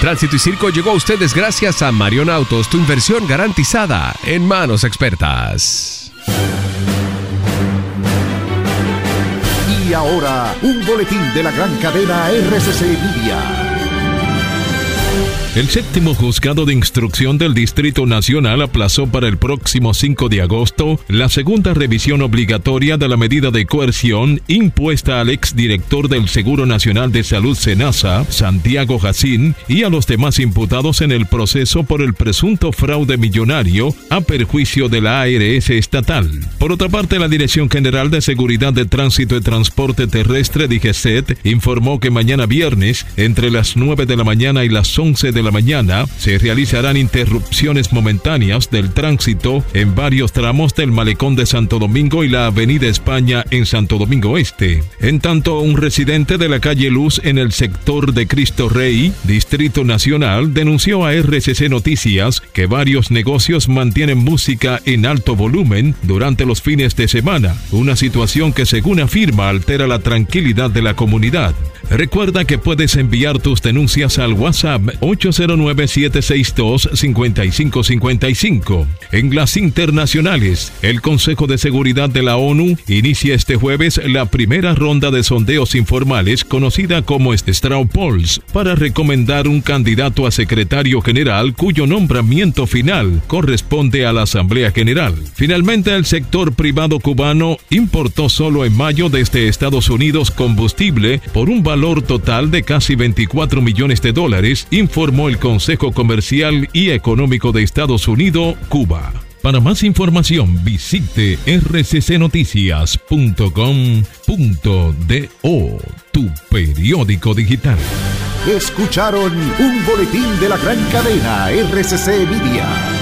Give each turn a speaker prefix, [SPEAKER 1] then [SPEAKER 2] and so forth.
[SPEAKER 1] Tránsito y Circo llegó a ustedes gracias a Marion Autos, tu inversión garantizada en manos expertas.
[SPEAKER 2] Y ahora, un boletín de la gran cadena RCC Media.
[SPEAKER 3] El séptimo juzgado de instrucción del Distrito Nacional aplazó para el próximo 5 de agosto la segunda revisión obligatoria de la medida de coerción impuesta al exdirector del Seguro Nacional de Salud SENASA, Santiago Jacín, y a los demás imputados en el proceso por el presunto fraude millonario a perjuicio de la ARS estatal. Por otra parte, la Dirección General de Seguridad de Tránsito y Transporte Terrestre, DGCET, informó que mañana viernes, entre las 9 de la mañana y las 11 de la mañana, se realizarán interrupciones momentáneas del tránsito en varios tramos del Malecón de Santo Domingo y la Avenida España en Santo Domingo Este. En tanto, un residente de la calle Luz en el sector de Cristo Rey, Distrito Nacional, denunció a RCC Noticias que varios negocios mantienen música en alto volumen durante los fines de semana, una situación que, según afirma, altera la tranquilidad de la comunidad. Recuerda que puedes enviar tus denuncias al WhatsApp 809-762-5555. En las internacionales, el Consejo de Seguridad de la ONU inicia este jueves la primera ronda de sondeos informales conocida como Straw Polls para recomendar un candidato a secretario general cuyo nombramiento final corresponde a la Asamblea General. Finalmente, el sector privado cubano importó solo en mayo desde Estados Unidos combustible por un valor total de casi $24 millones, informó el Consejo Comercial y Económico de Estados Unidos, Cuba. Para más información, visite rccnoticias.com.do, tu periódico digital.
[SPEAKER 2] Escucharon un boletín de la gran cadena RCC Media.